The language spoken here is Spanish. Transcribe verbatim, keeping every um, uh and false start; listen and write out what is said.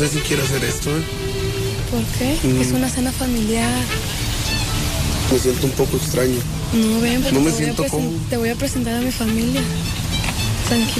sé si quiero hacer esto, ¿eh? ¿Por qué? Mm. Es una cena familiar. Me siento un poco extraño. No, ven, porque no me te, siento voy a como... te voy a presentar a mi familia. Tranquilo.